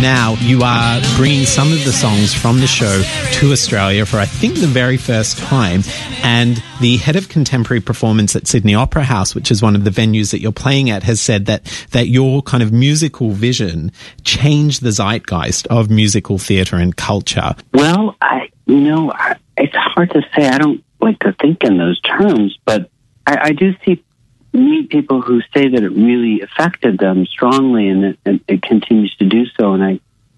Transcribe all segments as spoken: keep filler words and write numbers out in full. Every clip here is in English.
Now you are bringing some of the songs from the show to Australia for, I think, the very first time. And the head of contemporary performance at Sydney Opera House, which is one of the venues that you're playing at, has said that, that your kind of musical vision changed the zeitgeist of musical theatre and culture. Well, I, you know, I, it's hard to say. I don't like to think in those terms, but I, I do see meet people who say that it really affected them strongly, and it, and it continues to do so. And I,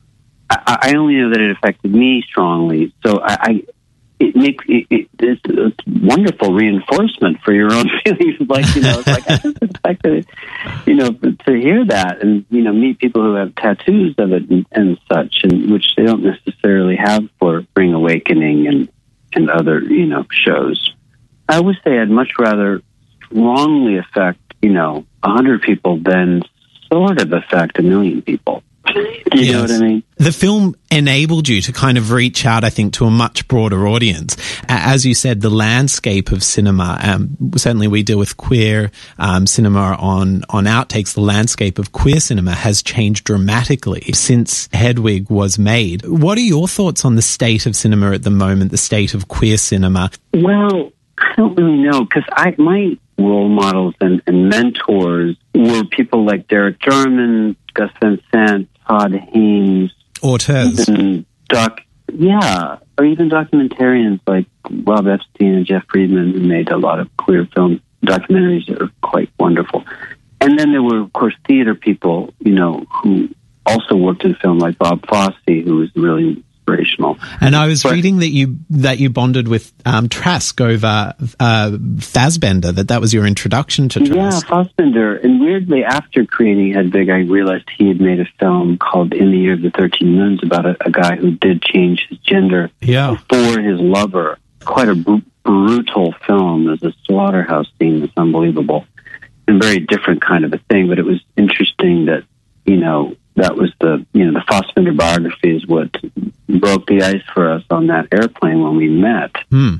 I, I only know that it affected me strongly. So I, I it makes it, it, it's, it's wonderful reinforcement for your own feelings. Like, you know, it's like I just expected it, you know, to hear that, and you know, meet people who have tattoos of it and, and such, and which they don't necessarily have for Spring Awakening and and other, you know, shows. I would say I'd much rather strongly affect, you know, a hundred people than sort of affect a million people. you yes. know what I mean? The film enabled you to kind of reach out, I think, to a much broader audience. As you said, the landscape of cinema, um, certainly we deal with queer um, cinema on, on Outtakes, the landscape of queer cinema has changed dramatically since Hedwig was made. What are your thoughts on the state of cinema at the moment, the state of queer cinema? Well, I don't really know, because I my role models and, and mentors were people like Derek Jarman, Gus Van Sant, Todd Haynes, auteurs, even doc, yeah, or even documentarians like Rob Epstein and Jeff Friedman, who made a lot of queer film documentaries that are quite wonderful. And then there were, of course, theater people, you know, who also worked in film, like Bob Fosse, who was really inspirational. And I was but, reading that you that you bonded with um, Trask over uh, Fassbender, that that was your introduction to Trask. Yeah, Fassbender. And weirdly, after creating Hedwig, I realized he had made a film called In the Year of the Thirteen Moons about a, a guy who did change his gender yeah. for his lover. Quite a br- brutal film. There's a slaughterhouse scene that's unbelievable. And very different kind of a thing, but it was interesting that, you know, that was the, you know, the Fassbender biography is what broke the ice for us on that airplane when we met. Hmm.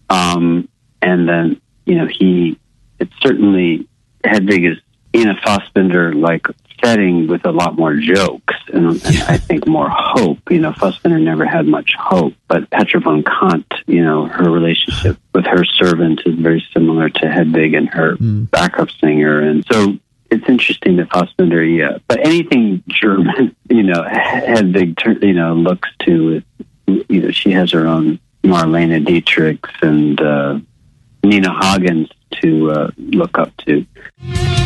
Um, and then, you know, he, it's certainly, Hedwig is in a Fassbender-like setting with a lot more jokes and, and I think more hope. You know, Fassbender never had much hope, but Petra von Kant, you know, her relationship with her servant is very similar to Hedwig and her mm. backup singer. And so it's interesting that Fassbender, yeah, but anything German, you know, Hedwig, you know, looks to, you know, she has her own Marlene Dietrichs and uh, Nina Hagens to uh, look up to.